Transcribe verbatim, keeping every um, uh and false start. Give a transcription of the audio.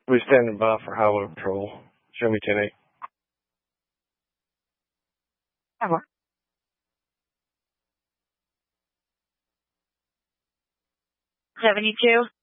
We're standing by for highway patrol. Show me ten eight. seventy-two.